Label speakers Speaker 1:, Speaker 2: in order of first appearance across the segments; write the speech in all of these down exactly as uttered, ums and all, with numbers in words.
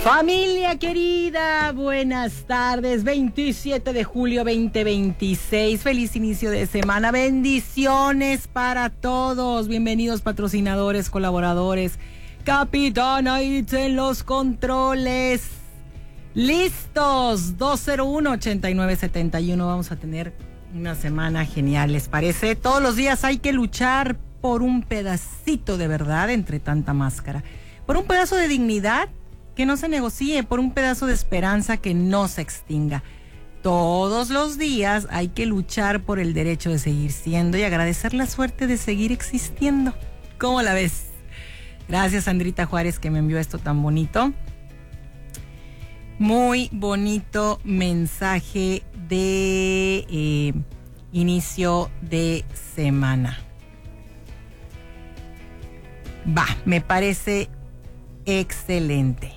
Speaker 1: Familia querida, buenas tardes, veintisiete de julio veinte veintiséis, feliz inicio de semana, bendiciones para todos, bienvenidos patrocinadores, colaboradores, Capitán Aitz en los controles, listos, dos cero uno, ochenta y nueve setenta y uno, vamos a tener una semana genial, ¿les parece? Todos los días hay que luchar por un pedacito de verdad entre tanta máscara, por un pedazo de dignidad que no se negocie, por un pedazo de esperanza que no se extinga. Todos los días hay que luchar por el derecho de seguir siendo y agradecer la suerte de seguir existiendo. ¿Cómo la ves? Gracias, Sandrita Juárez, que me envió esto tan bonito. Muy bonito mensaje de eh, inicio de semana. Va, me parece excelente.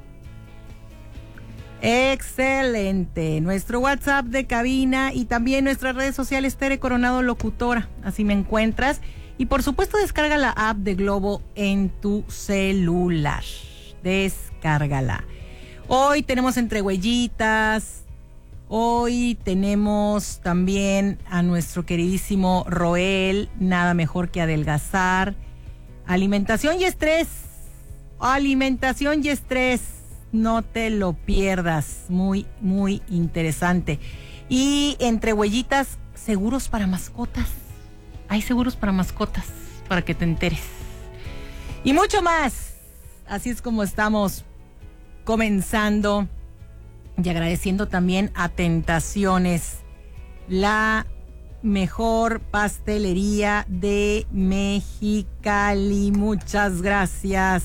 Speaker 1: Excelente. Nuestro WhatsApp de cabina y también nuestras redes sociales, Tere Coronado Locutora. Así me encuentras. Y por supuesto, descarga la app de Globo en tu celular. Descárgala. Hoy tenemos entre huellitas. Hoy tenemos también a nuestro queridísimo Roel. Nada mejor que adelgazar. Alimentación y estrés. Alimentación y estrés. No te lo pierdas, muy, muy interesante. Y entre huellitas, seguros para mascotas. Hay seguros para mascotas, para que te enteres. Y mucho más. Así es como estamos comenzando y agradeciendo también a Tentaciones, la mejor pastelería de Mexicali. Muchas gracias.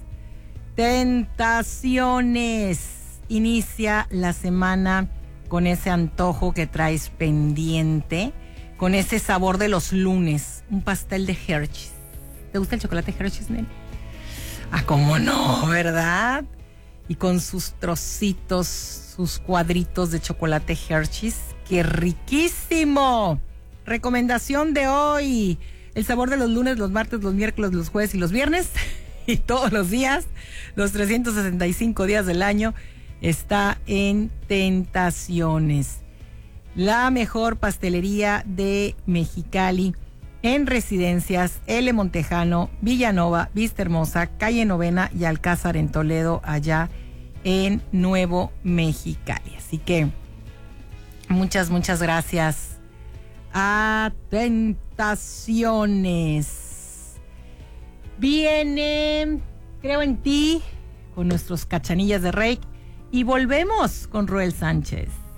Speaker 1: Tentaciones. Inicia la semana con ese antojo que traes pendiente, con ese sabor de los lunes, un pastel de Hershey's. ¿Te gusta el chocolate Hershey's, Nelly? Ah, cómo no, ¿verdad? Y con sus trocitos, sus cuadritos de chocolate Hershey's. ¡Qué riquísimo! Recomendación de hoy: el sabor de los lunes, los martes, los miércoles, los jueves y los viernes. Y todos los días, los trescientos sesenta y cinco días del año, está en Tentaciones. La mejor pastelería de Mexicali, en Residencias L. Montejano, Villanova, Vista Hermosa, Calle Novena y Alcázar en Toledo, allá en Nuevo Mexicali. Así que muchas, muchas gracias a Tentaciones. Viene Creo en Ti con nuestros Cachanillas de Rey y volvemos con Roel Sánchez.